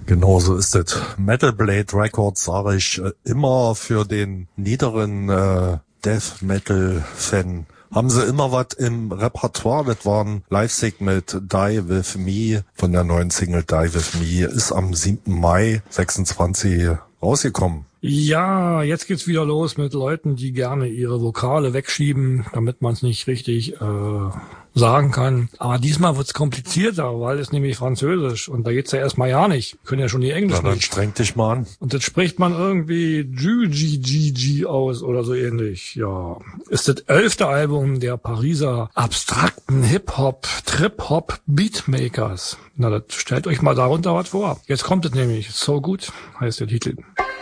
Genau so ist es. Metal Blade Records sage ich immer für den niederen Death Metal Fan. Haben sie immer was im Repertoire? Das war ein Live-Sig mit Die With Me von der neuen Single Die With Me. Ist am 7. Mai 26 rausgekommen. Ja, jetzt geht's wieder los mit Leuten, die gerne ihre Vokale wegschieben, damit man es nicht richtig sagen kann. Aber diesmal wird's komplizierter, weil es nämlich Französisch und da geht's ja erstmal ja nicht. Wir können ja schon die Englisch Na, dann nicht. streng dich mal an. Und das spricht man irgendwie Ju-G-G-G aus oder so ähnlich. Ja, ist das 11. Album der Pariser abstrakten Hip-Hop, Trip-Hop Beatmakers. Na, das stellt euch mal darunter was vor. Jetzt kommt es nämlich. So gut heißt der Titel.